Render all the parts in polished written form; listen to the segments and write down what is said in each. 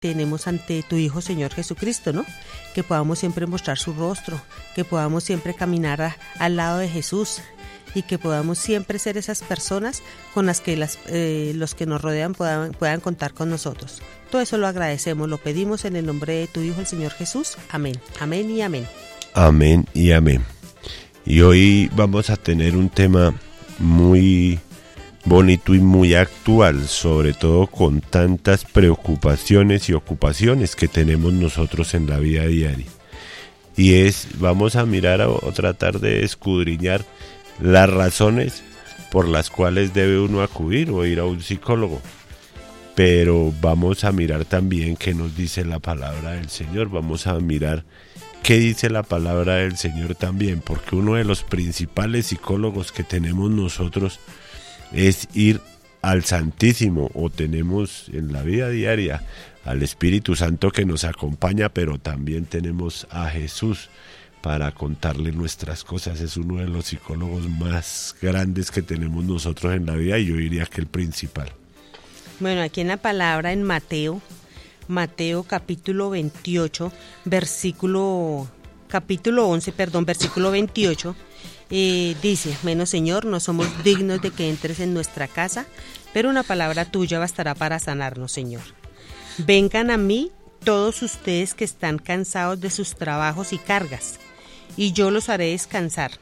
tenemos ante tu Hijo Señor Jesucristo, ¿no? Que podamos siempre mostrar su rostro, que podamos siempre caminar al lado de Jesús y que podamos siempre ser esas personas con las que los que nos rodean puedan contar con nosotros. Todo eso lo agradecemos, lo pedimos en el nombre de tu Hijo, el Señor Jesús. Amén, amén y amén. Amén y amén. Y hoy vamos a tener un tema muy bonito y muy actual, sobre todo con tantas preocupaciones y ocupaciones que tenemos nosotros en la vida diaria. Y vamos a mirar o tratar de escudriñar las razones por las cuales debe uno acudir o ir a un psicólogo. Pero vamos a mirar también qué nos dice la palabra del Señor, vamos a mirar qué dice la palabra del Señor también, porque uno de los principales psicólogos que tenemos nosotros es ir al Santísimo, o tenemos en la vida diaria al Espíritu Santo que nos acompaña, pero también tenemos a Jesús para contarle nuestras cosas. Es uno de los psicólogos más grandes que tenemos nosotros en la vida, y yo diría que el principal. Bueno, aquí en la palabra en Mateo capítulo 28, versículo 28, dice: menos Señor, no somos dignos de que entres en nuestra casa, pero una palabra tuya bastará para sanarnos, Señor. Vengan a mí todos ustedes que están cansados de sus trabajos y cargas, y yo los haré descansar.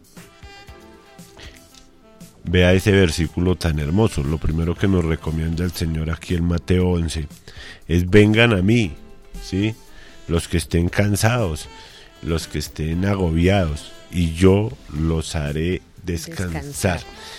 Vea ese versículo tan hermoso. Lo primero que nos recomienda el Señor aquí en Mateo 11 es: vengan a mí, ¿sí? Los que estén cansados, los que estén agobiados, y yo los haré descansar.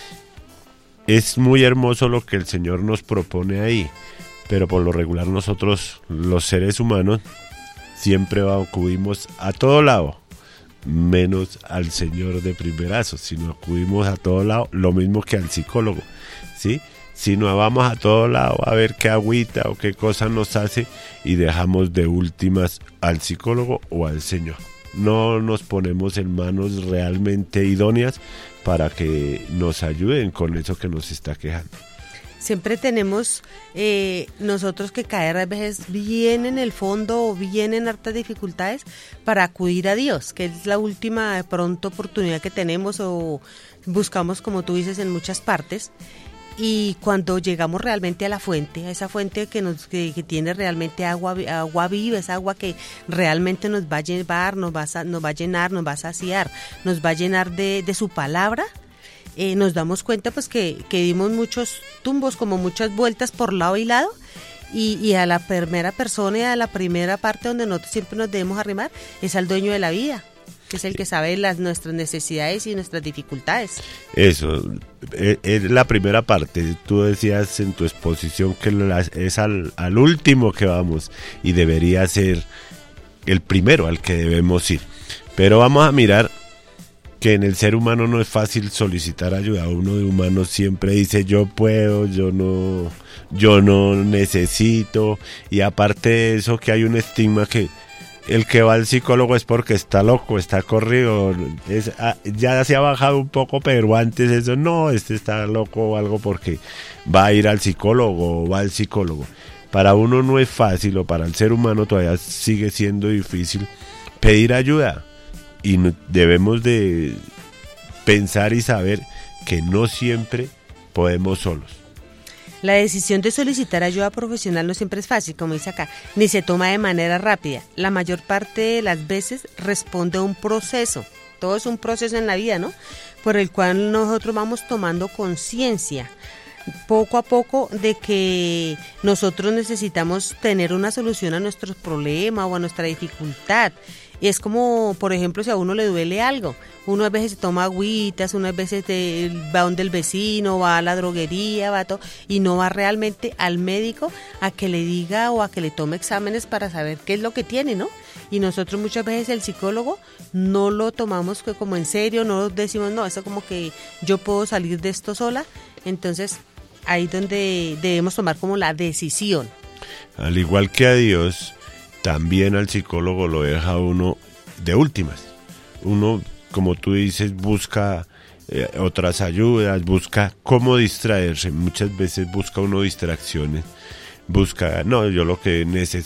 Es muy hermoso lo que el Señor nos propone ahí, pero por lo regular nosotros, los seres humanos, siempre acudimos a todo lado, menos al Señor de primerazo. Si no acudimos a todo lado, lo mismo que al psicólogo, ¿sí? Si no vamos a todo lado a ver qué agüita o qué cosa nos hace, y dejamos de últimas al psicólogo o al Señor. No nos ponemos en manos realmente idóneas para que nos ayuden con eso que nos está quejando. Siempre tenemos nosotros que caer a veces bien en el fondo o bien en hartas dificultades para acudir a Dios, que es la última de pronto oportunidad que tenemos o buscamos, como tú dices, en muchas partes. Y cuando llegamos realmente a la fuente, a esa fuente que tiene realmente agua viva, esa agua que realmente nos va a llevar, nos va a llenar, nos va a saciar, nos va a llenar de su palabra, nos damos cuenta pues que dimos muchos tumbos, como muchas vueltas por lado y lado, y a la primera persona y a la primera parte donde nosotros siempre nos debemos arrimar es al dueño de la vida, que es el que sabe nuestras necesidades y nuestras dificultades. Eso, es la primera parte. Tú decías en tu exposición que es al último que vamos, y debería ser el primero al que debemos ir. Pero vamos a mirar que en el ser humano no es fácil solicitar ayuda. Uno de humano siempre dice: yo puedo, yo no necesito. Y aparte de eso, que hay un estigma que el que va al psicólogo es porque está loco, está corrido. Ya se ha bajado un poco, pero antes eso, no, está loco o algo porque va a ir al psicólogo o va al psicólogo. Para uno no es fácil, o para el ser humano todavía sigue siendo difícil pedir ayuda. Y debemos de pensar y saber que no siempre podemos solos. La decisión de solicitar ayuda profesional no siempre es fácil, como dice acá, ni se toma de manera rápida. La mayor parte de las veces responde a un proceso. Todo es un proceso en la vida, ¿no? Por el cual nosotros vamos tomando conciencia poco a poco de que nosotros necesitamos tener una solución a nuestro problema o a nuestra dificultad. Y es como, por ejemplo, si a uno le duele algo, uno a veces se toma agüitas, uno a veces va donde el vecino, va a la droguería, va a todo, y no va realmente al médico a que le diga o a que le tome exámenes para saber qué es lo que tiene, ¿no? Y nosotros muchas veces el psicólogo no lo tomamos como en serio, no decimos, no, eso como que yo puedo salir de esto sola. Entonces ahí es donde debemos tomar como la decisión. Al igual que a Dios, también al psicólogo lo deja uno de últimas. Uno, como tú dices, busca otras ayudas, busca cómo distraerse. Muchas veces busca uno distracciones busca, no, yo lo que necesito